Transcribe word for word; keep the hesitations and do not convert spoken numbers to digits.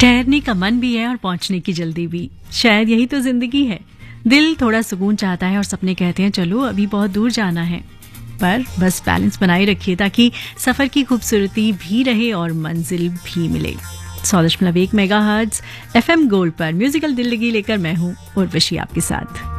ठहरने का मन भी है और पहुंचने की जल्दी भी। शायद यही तो जिंदगी है। दिल थोड़ा सुकून चाहता है और सपने कहते हैं चलो अभी बहुत दूर जाना है। पर बस बैलेंस बनाए रखिए ताकि सफर की खूबसूरती भी रहे और मंजिल भी मिले। सौ दशमलव एक mega hertz F M gold पर म्यूजिकल दिल्लगी लेकर मैं हूं उर्वशी आपके साथ।